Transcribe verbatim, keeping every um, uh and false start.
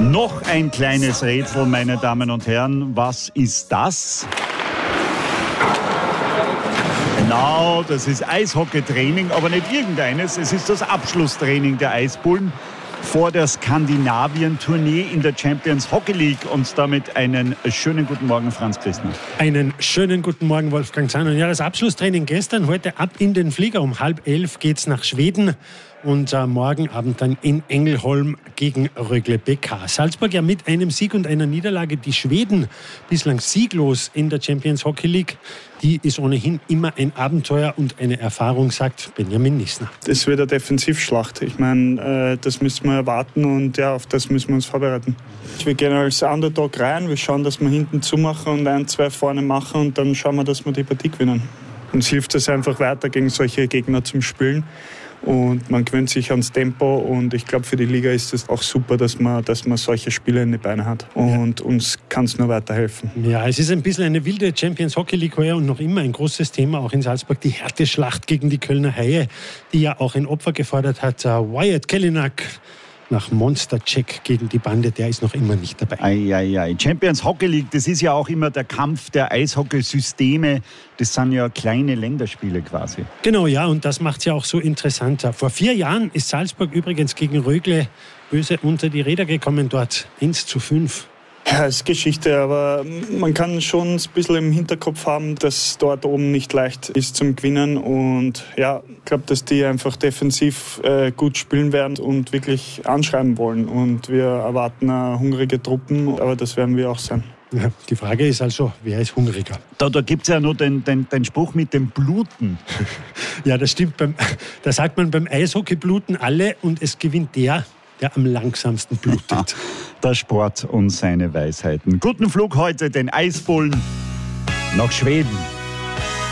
Noch ein kleines Rätsel, meine Damen und Herren. Was ist das? Genau, das ist Eishockeytraining, aber nicht irgendeines. Es ist das Abschlusstraining der Eisbullen vor der Skandinavien-Tournee in der Champions Hockey League. Und damit einen schönen guten Morgen, Franz Christner. Einen schönen guten Morgen, Wolfgang Zahn. Und ja, das Abschlusstraining gestern, heute ab in den Flieger. Um halb elf geht's nach Schweden. Und äh, morgen Abend dann in Ängelholm gegen Rögle B K. Salzburg ja mit einem Sieg und einer Niederlage. Die Schweden bislang sieglos in der Champions Hockey League. Die ist ohnehin immer ein Abenteuer und eine Erfahrung, sagt Benjamin Nissner. Das wird eine Defensivschlacht. Ich meine, äh, das müssen wir erwarten und ja, auf das müssen wir uns vorbereiten. Wir gehen als Underdog rein, wir schauen, dass wir hinten zumachen und ein, zwei vorne machen und dann schauen wir, dass wir die Partie gewinnen. Uns hilft es einfach weiter, gegen solche Gegner zu spielen. Und man gewöhnt sich ans Tempo und ich glaube, für die Liga ist es auch super, dass man, dass man solche Spiele in die Beine hat. Und ja. Uns kann es nur weiterhelfen. Ja, es ist ein bisschen eine wilde Champions Hockey League heuer und noch immer ein großes Thema, auch in Salzburg, die Härteschlacht gegen die Kölner Haie, die ja auch ein Opfer gefordert hat. Wyatt Kalynuk nach Monster-Check gegen die Bande, der ist noch immer nicht dabei. Ei, ei, ei. Champions Hockey League, das ist ja auch immer der Kampf der Eishockeysysteme. Das sind ja kleine Länderspiele quasi. Genau, ja, und das macht es ja auch so interessant. Vor vier Jahren ist Salzburg übrigens gegen Rögle böse unter die Räder gekommen dort. eins zu fünf. Ja, ist Geschichte, aber man kann schon ein bisschen im Hinterkopf haben, dass dort oben nicht leicht ist zum Gewinnen. Und ja, ich glaube, dass die einfach defensiv äh, gut spielen werden und wirklich anschreiben wollen. Und wir erwarten äh, hungrige Truppen, aber das werden wir auch sein. Ja, die Frage ist also, wer ist hungriger? Da, da gibt es ja noch den, den, den Spruch mit dem Bluten. Ja, das stimmt. Beim, da sagt man, beim Eishockey bluten alle und es gewinnt der, der am langsamsten blutet. Der Sport und seine Weisheiten. Guten Flug heute den Eisbullen nach Schweden.